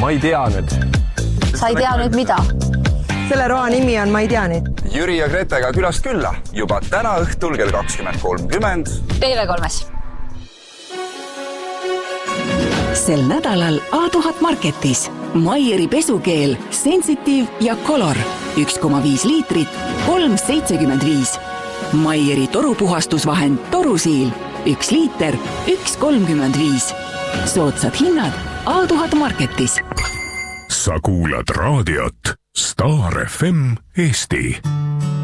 Ma ei tea nüüd. Sa ei tea nüüd mida? Selle roa nimi on Ma ei tea nüüd. Jüri ja Gretega külast külla juba täna õhtul kell 20.30. TV3-s. Sel nädalal A1000 Marketis Maieri pesukeel Sensitive ja Color 1,5 liitrit 3,75. Maieri torupuhastusvahend Torusiil 1 liiter 1,35. Soodsad hinnad A1000 Marketis. Sa kuulad raadiot Star FM Eesti.